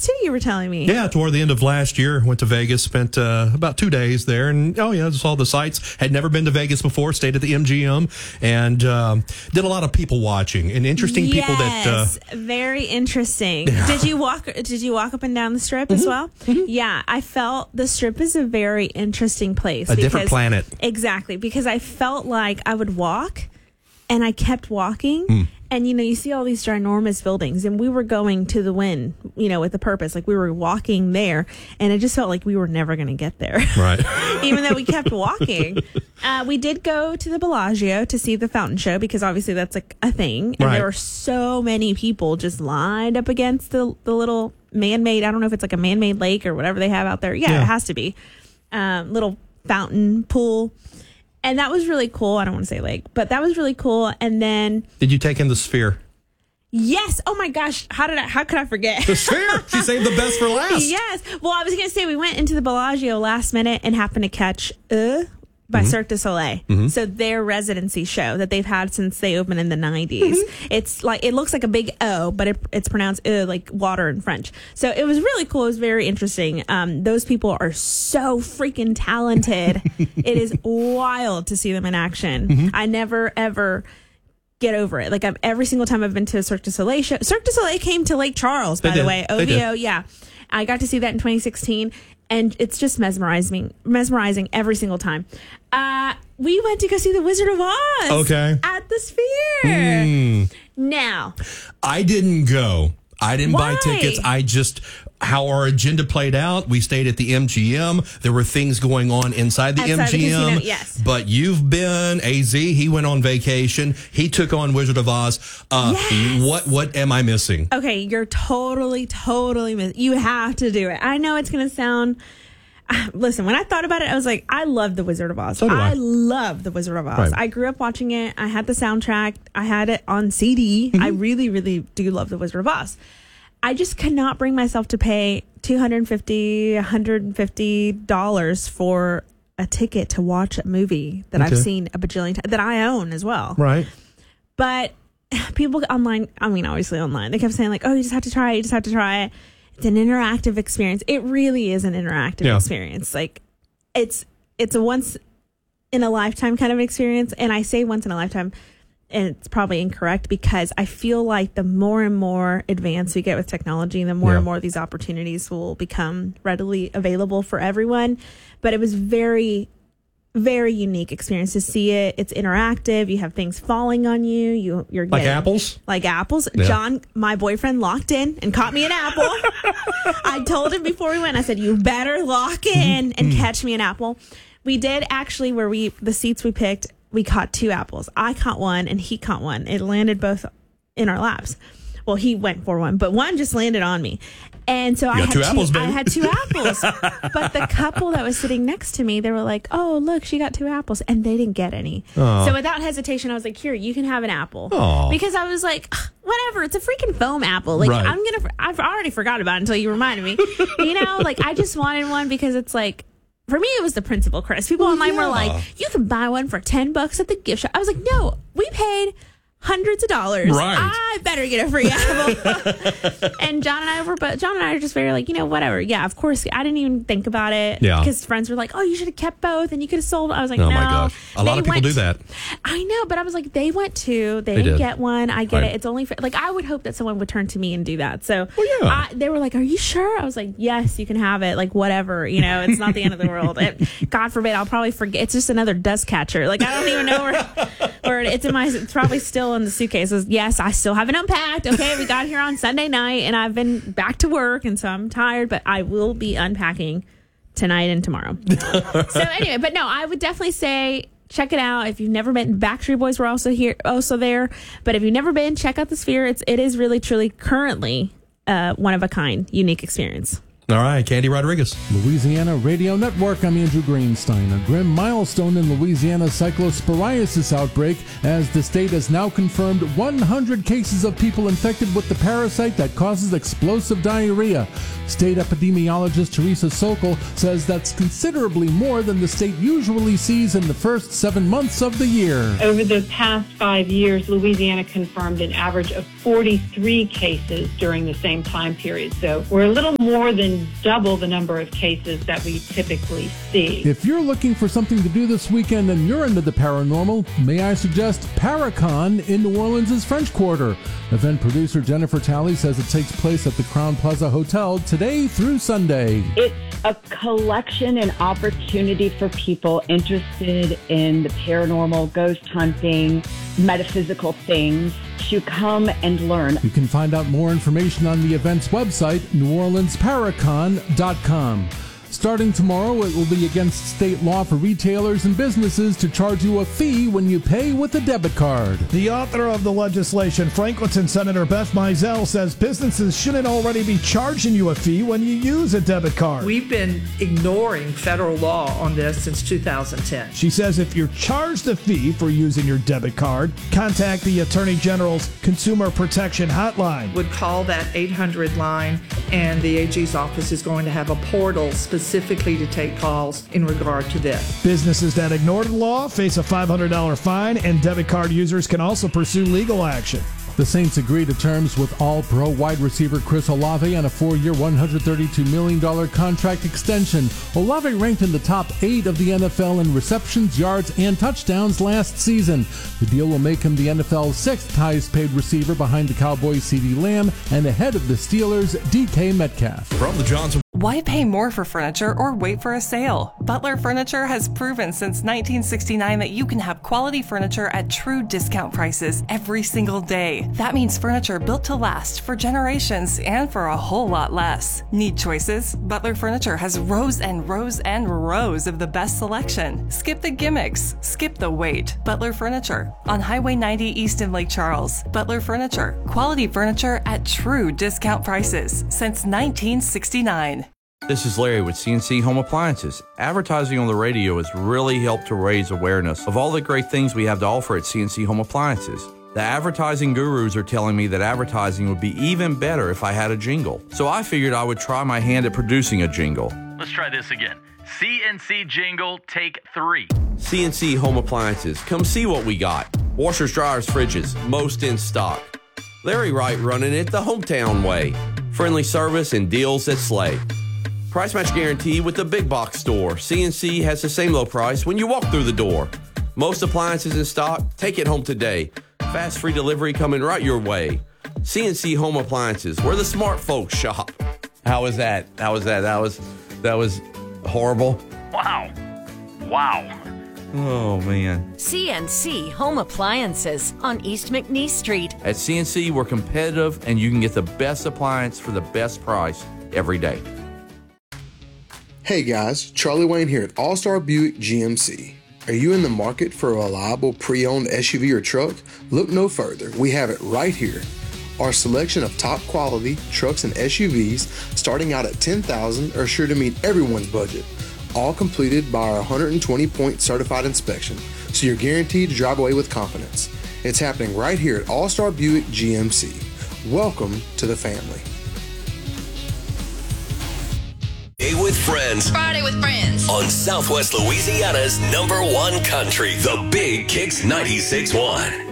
too, you were telling me. Yeah, toward the end of last year, went to Vegas, spent about 2 days there, and saw the sights. Had never been to Vegas before, stayed at the MGM, and did a lot of people watching and interesting people that. Yes, very interesting. Yeah. Did you walk up and down the Strip as well? Mm-hmm. Yeah, I felt the Strip is a very interesting place. A different planet. Exactly, because I felt like I would walk, and I kept walking. And, you see all these ginormous buildings, and we were going to the Wynn, with a purpose. Like, we were walking there, and it just felt like we were never going to get there. Right. Even though we kept walking. We did go to the Bellagio to see the fountain show, because obviously that's like a thing. And there were so many people just lined up against the little man-made, I don't know if it's like a man-made lake or whatever they have out there. Yeah. It has to be. Little fountain pool. And that was really cool. I don't want to say lake, but that was really cool. And then, did you take in the Sphere? Yes. Oh my gosh. How could I forget? The Sphere. She saved the best for last. Yes. Well, I was going to say we went into the Bellagio last minute and happened to catch by Cirque du Soleil. Mm-hmm. So their residency show that they've had since they opened in the 90s. Mm-hmm. It's like, it looks like a big O, but it's pronounced like water in French. So it was really cool. It was very interesting. Those people are so freaking talented. It is wild to see them in action. Mm-hmm. I never, ever get over it. Like, every single time I've been to a Cirque du Soleil show. Cirque du Soleil came to Lake Charles, by the way. OVO, yeah. I got to see that in 2016. And it's just mesmerizing every single time. We went to go see The Wizard of Oz. Okay. At the Sphere. Now, I didn't go. I didn't Why? buy tickets. How our agenda played out, we stayed at the MGM. There were things going on inside the MGM. The casino, yes. But you've been, AZ, he went on vacation. He took on Wizard of Oz. Yes. What am I missing? Okay, you're totally missing. You have to do it. I know it's going to sound... Listen, when I thought about it, I was like, I love The Wizard of Oz. So do I. I love The Wizard of Oz. Right. I grew up watching it. I had the soundtrack. I had it on CD. Mm-hmm. I really, really do love The Wizard of Oz. I just cannot bring myself to pay $250, $150 for a ticket to watch a movie that I've seen a bajillion times, that I own as well. Right. But people online, obviously online, they kept saying like, oh, you just have to try it. You just have to try it. It's an interactive experience. It really is an interactive experience. Like, it's a once in a lifetime kind of experience. And I say once in a lifetime, and it's probably incorrect, because I feel like the more and more advanced we get with technology, the more and more these opportunities will become readily available for everyone. But it was very, very unique experience to see it. It's interactive. You have things falling on you. You're like getting, apples? Like apples. Yeah. John, my boyfriend, locked in and caught me an apple. I told him before we went, I said, you better lock in and catch me an apple. We did actually, the seats we picked, we caught 2 apples. I caught one and he caught one. It landed both in our laps. Well, he went for one, but one just landed on me. And so I had 2 apples, baby. I had 2 apples. But the couple that was sitting next to me, they were like, oh, look, she got 2 apples. And they didn't get any. Aww. So without hesitation, I was like, here, you can have an apple. Aww. Because I was like, whatever, it's a freaking foam apple. Like, right. I've already forgot about it until you reminded me. Like, I just wanted one because it's like, for me, it was the principle, Chris. People online were like, you can buy one for $10 at the gift shop. I was like, no, we paid hundreds of dollars. Right. I better get a free apple. And John and I are just very like, whatever. Yeah, of course. I didn't even think about it. Yeah. Because friends were like, oh, you should have kept both and you could have sold. I was like, oh no. My gosh. A lot of people do that. I know, but I was like, they went too. They didn't get one. I get it. It's only like, I would hope that someone would turn to me and do that. So they were like, are you sure? I was like, yes, you can have it. Like, whatever. It's not the end of the world. God forbid, I'll probably forget. It's just another dust catcher. Like, I don't even know where it's probably still in the suitcases. Yes, I still haven't unpacked. Okay, we got here on Sunday night and I've been back to work and so I'm tired, but I will be unpacking tonight and tomorrow. So anyway, but no, I would definitely say check it out. If you've never been, Backstreet Boys were also there. But if you've never been, check out the Sphere. It is really, truly, currently one of a kind, unique experience. All right, Candy Rodriguez. Louisiana Radio Network, I'm Andrew Greenstein. A grim milestone in Louisiana's cyclosporiasis outbreak, as the state has now confirmed 100 cases of people infected with the parasite that causes explosive diarrhea. State epidemiologist Teresa Sokol says that's considerably more than the state usually sees in the first 7 months of the year. Over the past 5 years, Louisiana confirmed an average of 43 cases during the same time period. So we're a little more than double the number of cases that we typically see. If you're looking for something to do this weekend and you're into the paranormal, may I suggest Paracon in New Orleans' French Quarter. Event producer Jennifer Talley says it takes place at the Crown Plaza Hotel today through Sunday. It's a collection and opportunity for people interested in the paranormal, ghost hunting, metaphysical things to come and learn. You can find out more information on the event's website, neworleansparacon.com. Starting tomorrow, it will be against state law for retailers and businesses to charge you a fee when you pay with a debit card. The author of the legislation, Franklinton Senator Beth Mizell, says businesses shouldn't already be charging you a fee when you use a debit card. We've been ignoring federal law on this since 2010. She says if you're charged a fee for using your debit card, contact the Attorney General's Consumer Protection Hotline. Would call that 800 line, and the AG's office is going to have a portal specifically to take calls in regard to this. Businesses that ignore the law face a $500 fine, and debit card users can also pursue legal action. The Saints agree to terms with All-Pro wide receiver Chris Olave on a 4-year, $132 million contract extension. Olave ranked in the top 8 of the NFL in receptions, yards, and touchdowns last season. The deal will make him the NFL's 6th highest paid receiver behind the Cowboys' CeeDee Lamb and ahead of the Steelers' DK Metcalf. From the Johnson. Why pay more for furniture or wait for a sale? Butler Furniture has proven since 1969 that you can have quality furniture at true discount prices every single day. That means furniture built to last for generations and for a whole lot less. Need choices? Butler Furniture has rows and rows and rows of the best selection. Skip the gimmicks. Skip the wait. Butler Furniture on Highway 90 East in Lake Charles. Butler Furniture. Quality furniture at true discount prices since 1969. This is Larry with CNC Home Appliances. Advertising on the radio has really helped to raise awareness of all the great things we have to offer at CNC Home Appliances. The advertising gurus are telling me that advertising would be even better if I had a jingle. So I figured I would try my hand at producing a jingle. Let's try this again. CNC jingle, take 3. CNC Home Appliances. Come see what we got. Washers, dryers, fridges, most in stock. Larry Wright running it the hometown way. Friendly service and deals that slay. Price match guarantee with the big box store. CNC has the same low price when you walk through the door. Most appliances in stock. Take it home today. Fast free delivery coming right your way. CNC Home Appliances, where the smart folks shop. How was that? That was horrible. Wow. Oh, man. CNC Home Appliances on East McNeese Street. At CNC, we're competitive, and you can get the best appliance for the best price every day. Hey guys, Charlie Wayne here at All-Star Buick GMC. Are you in the market for a reliable pre-owned SUV or truck? Look no further. We have it right here. Our selection of top quality trucks and SUVs starting out at $10,000 are sure to meet everyone's budget. All completed by our 120-point certified inspection, so you're guaranteed to drive away with confidence. It's happening right here at All-Star Buick GMC. Welcome to the family. With Friends. Friday with Friends. On Southwest Louisiana's #1 country, The Big Kicks 96.1.